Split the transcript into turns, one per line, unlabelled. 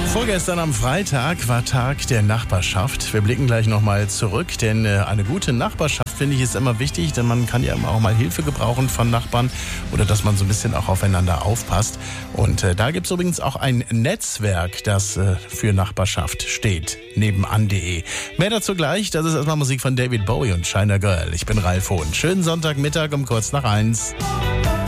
Vorgestern am Freitag war Tag der Nachbarschaft. Wir blicken gleich nochmal zurück, denn eine gute Nachbarschaft, finde ich, ist immer wichtig, denn man kann ja immer auch mal Hilfe gebrauchen von Nachbarn oder dass man so ein bisschen auch aufeinander aufpasst. Und da gibt es übrigens auch ein Netzwerk, das für Nachbarschaft steht, nebenan.de. Mehr dazu gleich, das ist erstmal Musik von David Bowie und China Girl. Ich bin Ralf Hohn. Schönen Sonntagmittag um kurz nach 1.